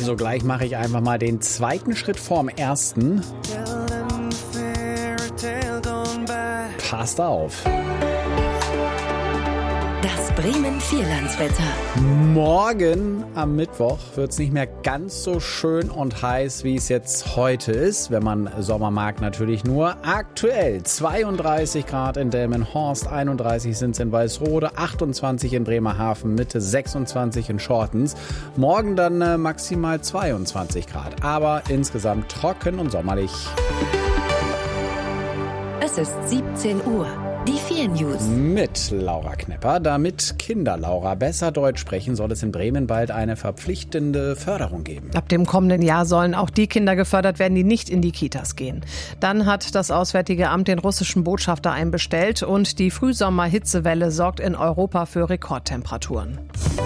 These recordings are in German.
Also gleich mache ich einfach mal den zweiten Schritt vorm ersten. Passt auf. Das Bremen-Vierlandswetter. Morgen am Mittwoch wird es nicht mehr ganz so schön und heiß, wie es jetzt heute ist, wenn man Sommer mag natürlich nur. Aktuell 32 Grad in Delmenhorst, 31 sind es in Weißrode, 28 in Bremerhaven, Mitte 26 in Schortens. Morgen dann maximal 22 Grad, aber insgesamt trocken und sommerlich. Es ist 17 Uhr. Die 4 News. Mit Laura Knepper. Damit Kinder, Laura, besser Deutsch sprechen, soll es in Bremen bald eine verpflichtende Förderung geben. Ab dem kommenden Jahr sollen auch die Kinder gefördert werden, die nicht in die Kitas gehen. Dann hat das Auswärtige Amt den russischen Botschafter einbestellt und die Frühsommer-Hitzewelle sorgt in Europa für Rekordtemperaturen.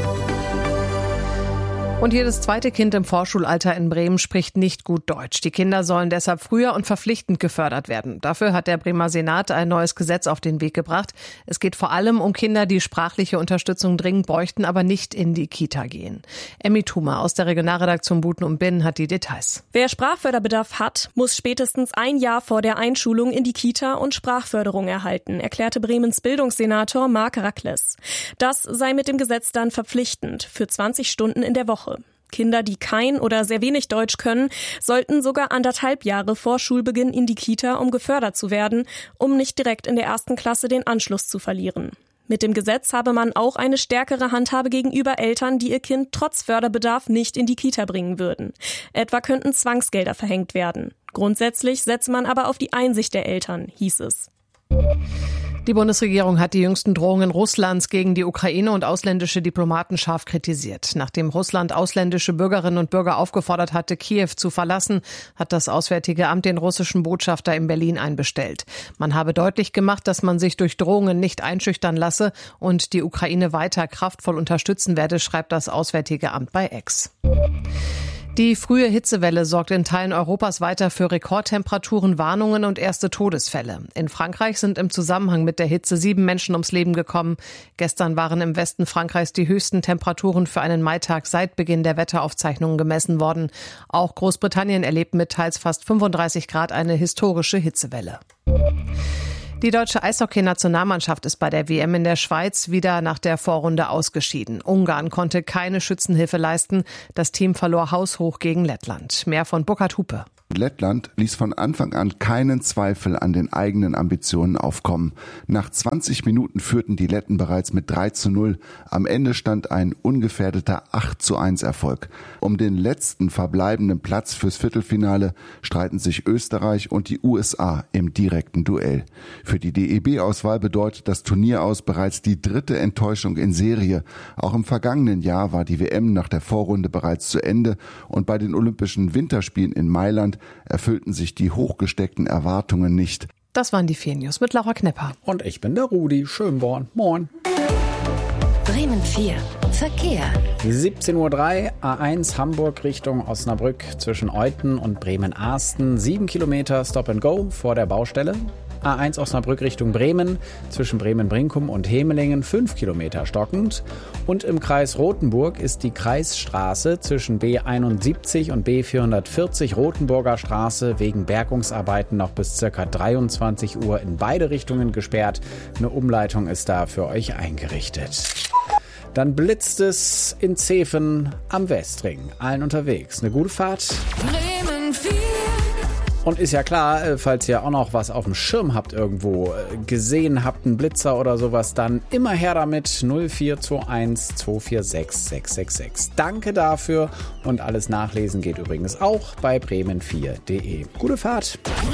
Und jedes zweite Kind im Vorschulalter in Bremen spricht nicht gut Deutsch. Die Kinder sollen deshalb früher und verpflichtend gefördert werden. Dafür hat der Bremer Senat ein neues Gesetz auf den Weg gebracht. Es geht vor allem um Kinder, die sprachliche Unterstützung dringend bräuchten, aber nicht in die Kita gehen. Emmy Thumer aus der Regionalredaktion Buten und Binnen hat die Details. Wer Sprachförderbedarf hat, muss spätestens ein Jahr vor der Einschulung in die Kita und Sprachförderung erhalten, erklärte Bremens Bildungssenator Marc Rackles. Das sei mit dem Gesetz dann verpflichtend für 20 Stunden in der Woche. Kinder, die kein oder sehr wenig Deutsch können, sollten sogar 1,5 Jahre vor Schulbeginn in die Kita, um gefördert zu werden, um nicht direkt in der 1. Klasse den Anschluss zu verlieren. Mit dem Gesetz habe man auch eine stärkere Handhabe gegenüber Eltern, die ihr Kind trotz Förderbedarf nicht in die Kita bringen würden. Etwa könnten Zwangsgelder verhängt werden. Grundsätzlich setze man aber auf die Einsicht der Eltern, hieß es. Die Bundesregierung hat die jüngsten Drohungen Russlands gegen die Ukraine und ausländische Diplomaten scharf kritisiert. Nachdem Russland ausländische Bürgerinnen und Bürger aufgefordert hatte, Kiew zu verlassen, hat das Auswärtige Amt den russischen Botschafter in Berlin einbestellt. Man habe deutlich gemacht, dass man sich durch Drohungen nicht einschüchtern lasse und die Ukraine weiter kraftvoll unterstützen werde, schreibt das Auswärtige Amt bei X. Die frühe Hitzewelle sorgt in Teilen Europas weiter für Rekordtemperaturen, Warnungen und erste Todesfälle. In Frankreich sind im Zusammenhang mit der Hitze 7 Menschen ums Leben gekommen. Gestern waren im Westen Frankreichs die höchsten Temperaturen für einen Maitag seit Beginn der Wetteraufzeichnungen gemessen worden. Auch Großbritannien erlebt mit teils fast 35 Grad eine historische Hitzewelle. Die deutsche Eishockey-Nationalmannschaft ist bei der WM in der Schweiz wieder nach der Vorrunde ausgeschieden. Ungarn konnte keine Schützenhilfe leisten. Das Team verlor haushoch gegen Lettland. Mehr von Burkhard Hupe. Lettland ließ von Anfang an keinen Zweifel an den eigenen Ambitionen aufkommen. Nach 20 Minuten führten die Letten bereits mit 3:0. Am Ende stand ein ungefährdeter 8:1 Erfolg. Um den letzten verbleibenden Platz fürs Viertelfinale streiten sich Österreich und die USA im direkten Duell. Für die DEB-Auswahl bedeutet das Turnier aus bereits die 3. Enttäuschung in Serie. Auch im vergangenen Jahr war die WM nach der Vorrunde bereits zu Ende und bei den Olympischen Winterspielen in Mailand erfüllten sich die hochgesteckten Erwartungen nicht. Das waren die 4 News mit Laura Knepper. Und ich bin der Rudi Schönborn. Moin. Bremen 4. Verkehr. 17:03 Uhr, A1 Hamburg Richtung Osnabrück zwischen Euthen und Bremen-Arsten. 7 Kilometer Stop and Go vor der Baustelle. A1 Osnabrück Richtung Bremen, zwischen Bremen-Brinkum und Hemelingen 5 Kilometer stockend. Und im Kreis Rothenburg ist die Kreisstraße zwischen B71 und B440 Rothenburger Straße wegen Bergungsarbeiten noch bis ca. 23 Uhr in beide Richtungen gesperrt. Eine Umleitung ist da für euch eingerichtet. Dann blitzt es in Zeven am Westring. Allen unterwegs. Eine gute Fahrt. Bremen 4. Und ist ja klar, falls ihr auch noch was auf dem Schirm habt irgendwo gesehen habt, einen Blitzer oder sowas, dann immer her damit 0421 246 666. Danke dafür und alles nachlesen geht übrigens auch bei bremen4.de. Gute Fahrt!